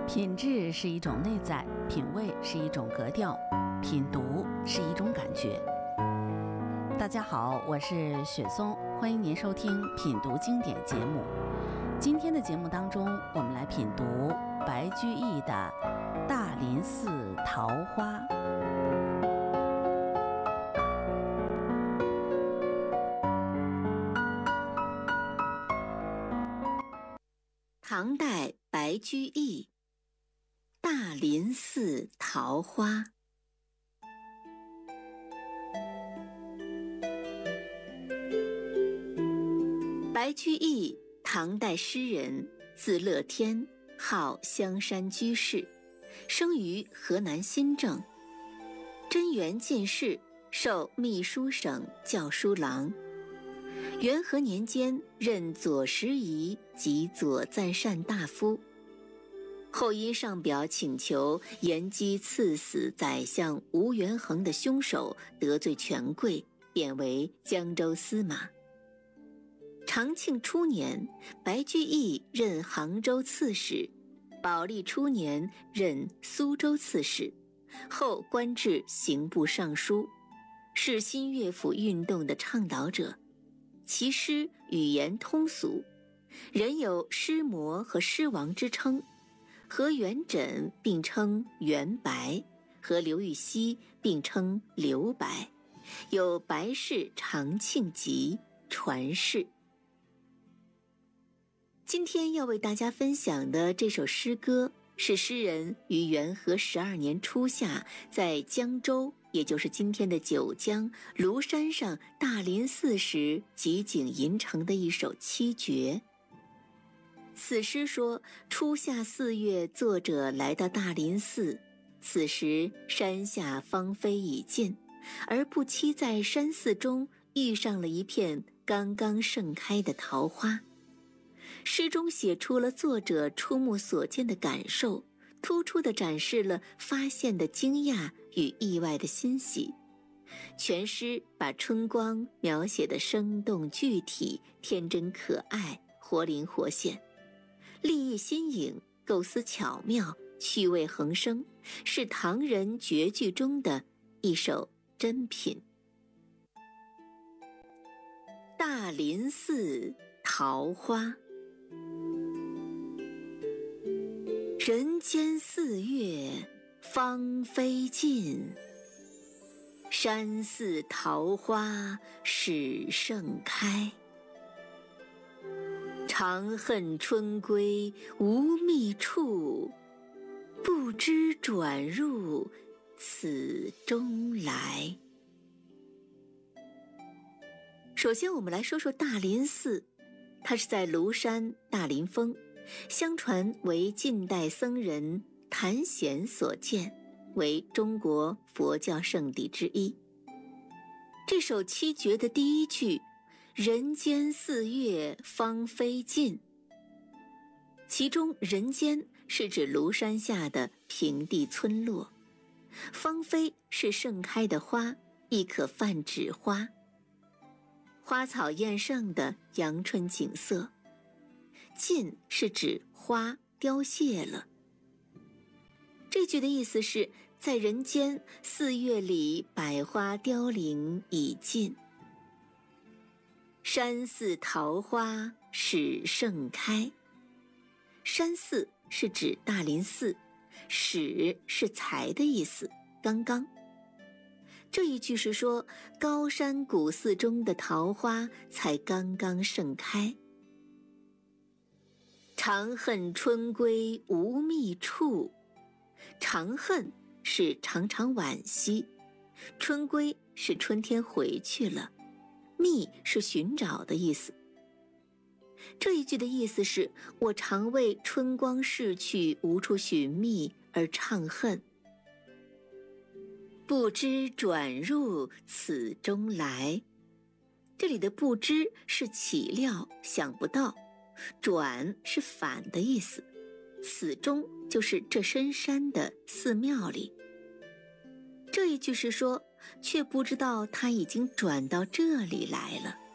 品质是一种内在，品味是一种格调，品读是一种感觉。大家好，我是雪松，欢迎您收听品读经典节目。今天的节目当中，我们来品读白居易的《大林寺桃花》。 唐代白居易《大林寺桃花》。白居易，唐代诗人，字乐天，号香山居士，生于河南新郑。贞元进士，授秘书省校书郎。元和年间任左拾遗及左赞善大夫，后因上表请求延击赐死宰相吴元衡的凶手，得罪权贵，贬为江州司马。长庆初年，白居易任杭州刺史，宝历初年任苏州刺史，后官至刑部尚书，是新乐府运动的倡导者。其诗语言通俗，人有诗魔和诗王之称，和元稹并称元白，和刘禹锡并称刘白，有白氏长庆集传世。今天要为大家分享的这首诗歌，是诗人于元和12年初夏，在江州，也就是今天的九江庐山上大林寺时集景吟成的一首七绝。此诗说，初夏4月，作者来到大林寺，此时山下芳菲已尽，而不期在山寺中遇上了一片刚刚盛开的桃花。诗中写出了作者触目所见的感受，突出地展示了发现的惊讶与意外的欣喜。全诗把春光描写得生动具体，天真可爱，活灵活现，立意新颖，构思巧妙，趣味横生，是唐人绝句中的一首珍品。大林寺桃花。人间4月芳菲尽，山寺桃花始盛开。长恨春归无觅处，不知转入此中来。首先我们来说说大林寺，它是在庐山大林峰，相传为晋代僧人谭显所建，为中国佛教圣地之一。这首七绝的第一句人间4月芳菲尽，其中人间是指庐山下的平地村落，芳菲是盛开的花，亦可泛指花，花草艳盛的阳春景色。尽是指花凋谢了。这句的意思是，在人间4月里，百花凋零已尽，山寺桃花始盛开。山寺是指大林寺，始是才的意思，刚刚。这一句是说，高山古寺中的桃花才刚刚盛开。长恨春归无觅处，长恨是常常惋惜，春归是春天回去了，觅是寻找的意思。这一句的意思是，我常为春光逝去无处寻觅而怅恨。不知转入此中来，这里的不知是起料，想不到，转是反的意思，此中就是这深山的寺庙里。这一句是说，却不知道他已经转到这里来了。